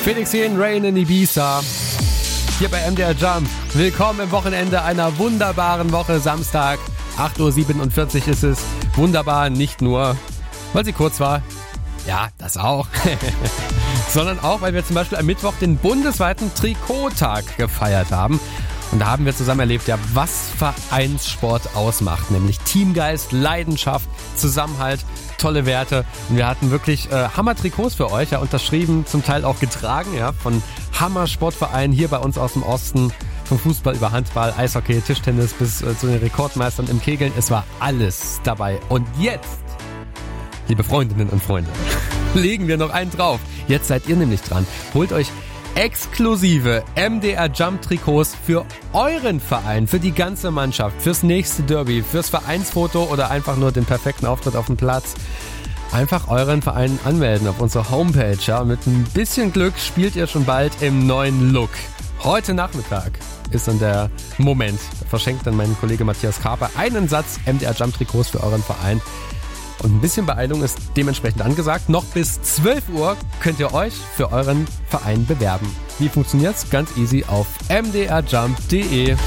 Felix Jähn, Rain in Ibiza. Hier bei MDR Jump. Willkommen im Wochenende einer wunderbaren Woche. Samstag, 8.47 Uhr ist es. Wunderbar, nicht nur, weil sie kurz war. Ja, das auch. Sondern auch, weil wir zum Beispiel am Mittwoch den bundesweiten Trikottag gefeiert haben. Und da haben wir zusammen erlebt, ja, was Vereinssport ausmacht. Nämlich Teamgeist, Leidenschaft, Zusammenhalt, tolle Werte. Und wir hatten wirklich Hammer-Trikots für euch, ja, unterschrieben, zum Teil auch getragen, ja, von Hammer-Sportvereinen hier bei uns aus dem Osten. Vom Fußball über Handball, Eishockey, Tischtennis bis zu den Rekordmeistern im Kegeln. Es war alles dabei. Und jetzt, liebe Freundinnen und Freunde, legen wir noch einen drauf. Jetzt seid ihr nämlich dran. Holt euch exklusive MDR Jump Trikots für euren Verein, für die ganze Mannschaft, fürs nächste Derby, fürs Vereinsfoto oder einfach nur den perfekten Auftritt auf dem Platz. Einfach euren Verein anmelden auf unserer Homepage. Ja, mit ein bisschen Glück spielt ihr schon bald im neuen Look. Heute Nachmittag ist dann der Moment. Da verschenkt dann mein Kollege Matthias Karper einen Satz MDR Jump Trikots für euren Verein. Und ein bisschen Beeilung ist dementsprechend angesagt. Noch bis 12 Uhr könnt ihr euch für euren Verein bewerben. Wie funktioniert's? Ganz easy auf mdrjump.de.